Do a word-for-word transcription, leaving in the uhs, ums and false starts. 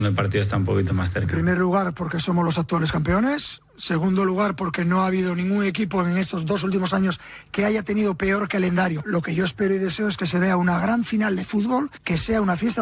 El partido está un poquito más cerca. En primer lugar, porque somos los actuales campeones. Segundo lugar, porque no ha habido ningún equipo en estos dos últimos años que haya tenido peor calendario. Lo que yo espero y deseo es que se vea una gran final de fútbol, que sea una fiesta